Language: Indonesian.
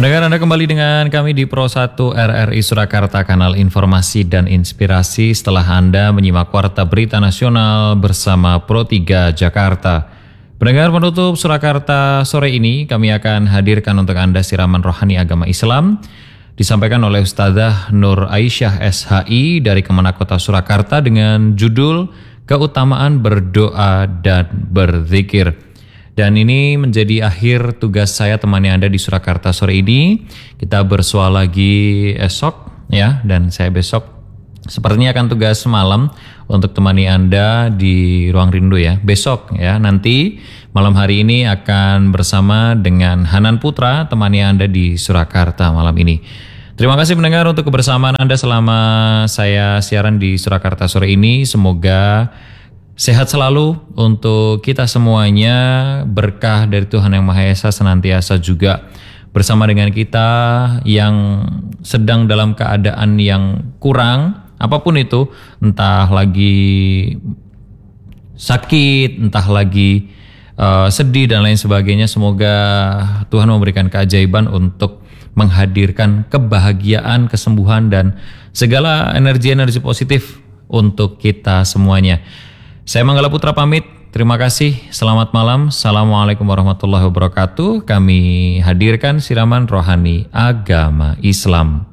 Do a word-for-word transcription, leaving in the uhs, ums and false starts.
Pendengar, Anda kembali dengan kami di Pro satu R R I Surakarta, kanal informasi dan inspirasi setelah Anda menyimak Warta Berita Nasional bersama Pro tiga Jakarta. Pendengar, penutup Surakarta sore ini kami akan hadirkan untuk Anda siraman rohani agama Islam disampaikan oleh Ustazah Nur Aisyah S H I dari Kemenak Kota Surakarta dengan judul Keutamaan Berdoa dan Berzikir. Dan ini menjadi akhir tugas saya temani Anda di Surakarta sore ini. Kita bersua lagi esok ya, dan saya besok sepertinya akan tugas malam untuk temani Anda di Ruang Rindu ya. Besok ya, nanti malam hari ini akan bersama dengan Hanan Putra temani Anda di Surakarta malam ini. Terima kasih pendengar untuk kebersamaan Anda selama saya siaran di Surakarta sore ini. Semoga sehat selalu untuk kita semuanya, berkah dari Tuhan Yang Maha Esa senantiasa juga bersama dengan kita yang sedang dalam keadaan yang kurang, apapun itu, entah lagi sakit, entah lagi uh, sedih dan lain sebagainya. Semoga Tuhan memberikan keajaiban untuk menghadirkan kebahagiaan, kesembuhan, dan segala energi-energi positif untuk kita semuanya. Saya Manggala Putra pamit, terima kasih, selamat malam, Assalamualaikum warahmatullahi wabarakatuh. Kami hadirkan siraman rohani agama Islam.